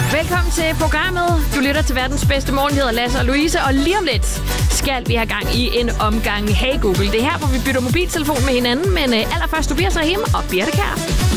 Velkommen til programmet. Du lytter til verdens bedste morgen. Jeg hedder Lasse og Louise, og lige om lidt skal vi have gang i en omgang Hey Google. Det er her, hvor vi bytter mobiltelefon med hinanden, men allerførst Tobias Rahim og Birte Kjær.